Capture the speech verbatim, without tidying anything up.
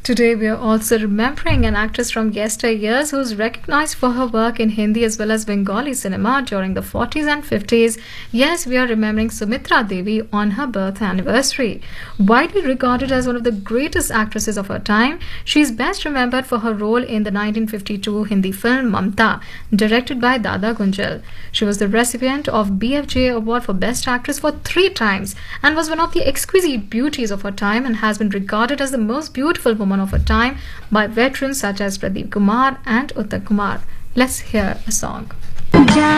Today, we are also remembering an actress from yesteryears who is recognized for her work in Hindi as well as Bengali cinema during the forties and fifties. Yes, we are remembering Sumitra Devi on her birth anniversary. Widely regarded as one of the greatest actresses of her time, she is best remembered for her role in the nineteen fifty-two Hindi film Mamta, directed by Dada Gunjal. She was the recipient of B F J Award for Best Actress for three times and was one of the exquisite beauties of her time and has been regarded as the most beautiful woman of her time by veterans such as Pradeep Kumar and Uttar Kumar. Let's hear a song.